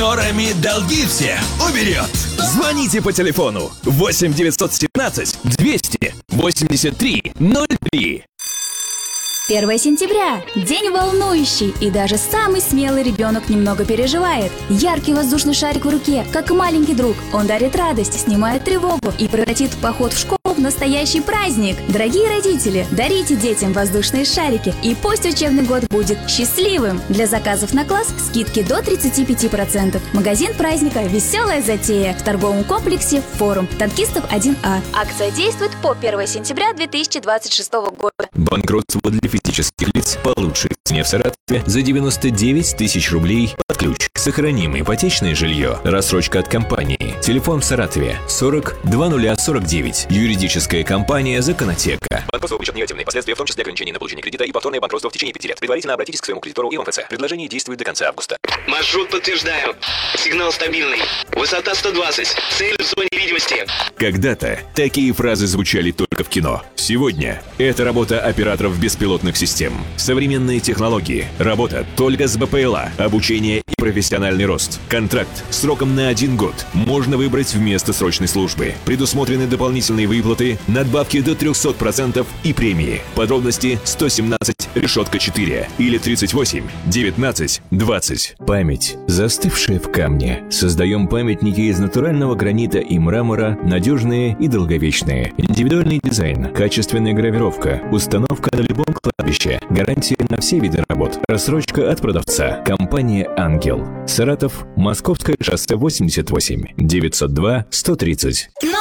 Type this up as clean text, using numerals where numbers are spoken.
партнерами долги все уберет. Звоните по телефону 8 917 200 83 03. 1 сентября. День волнующий, и даже самый смелый ребенок немного переживает. Яркий воздушный шарик в руке, как маленький друг. Он дарит радость, снимает тревогу и превратит поход в школу в настоящий праздник. Дорогие родители, дарите детям воздушные шарики, и пусть учебный год будет счастливым. Для заказов на класс скидки до 35%. Магазин праздника «Веселая затея» в торговом комплексе «Форум». Танкистов 1А. Акция действует по 1 сентября 2026 года. Банкротство для физических лиц по лучшей цене в Саратове за 99 тысяч рублей под ключ. Сохраним ипотечное жилье. Рассрочка от компании. Телефон в Саратове 40 2049. Юридическая компания «Законотека». Банкротство влечет негативные последствия, в том числе ограничение на получение кредита и повторное банкротство в течение 5 лет. Предварительно обратитесь к своему кредитору и МФЦ. Предложение действует до конца августа. Маршрут подтверждаю. Сигнал стабильный. Высота 120. Цель в зоне видимости. Когда-то такие фразы звучали только в кино. Сегодня это работа операторов беспилотных систем. Современные технологии. Работа только с БПЛА. Обучение и профессиональный рост. Контракт сроком на 1 год. Можно выбрать вместо срочной службы. Предусмотрены дополнительные выплаты, надбавки до 300% и премии. Подробности 117 решетка 4 или 38 19 20. Память, застывшая в камне. Создаем памятники из натурального гранита и мрамора, надежные и долговечные. Индивидуальный дизайн, качественная гравировка, установка на любом кладбище, гарантия на все виды работ, рассрочка от продавца. Компания «Ангел». Саратов, Московское шоссе 88, 902 130.